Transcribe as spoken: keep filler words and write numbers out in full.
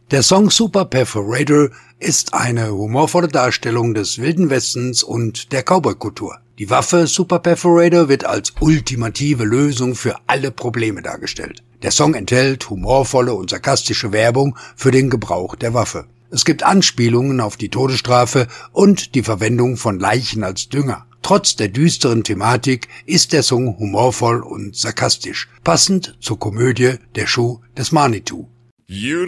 Der Song Super Perforator ist eine humorvolle Darstellung des Wilden Westens und der Cowboy-Kultur. Die Waffe Super Perforator wird als ultimative Lösung für alle Probleme dargestellt. Der Song enthält humorvolle und sarkastische Werbung für den Gebrauch der Waffe. Es gibt Anspielungen auf die Todesstrafe und die Verwendung von Leichen als Dünger. Trotz der düsteren Thematik ist der Song humorvoll und sarkastisch, passend zur Komödie Der Schuh des Manitou.